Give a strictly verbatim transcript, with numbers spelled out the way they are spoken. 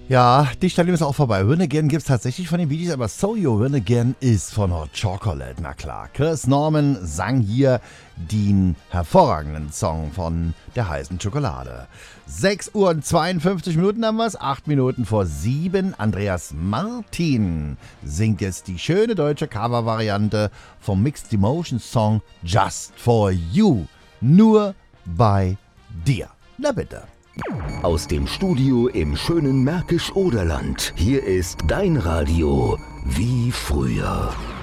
Ja, die Stelle ist auch vorbei. Run Again gibt es tatsächlich von den Bee Gees, aber So You Run Again ist von Hot Chocolate. Na klar, Chris Norman sang hier den hervorragenden Song von der heißen Schokolade. sechs Uhr und zweiundfünfzig Minuten haben wir es, acht Minuten vor sieben. Andreas Martin singt jetzt die schöne deutsche Cover-Variante vom Mixed Emotion Song Just For You. Nur bei dir. Na bitte. Aus dem Studio im schönen Märkisch-Oderland. Hier ist dein Radio wie früher.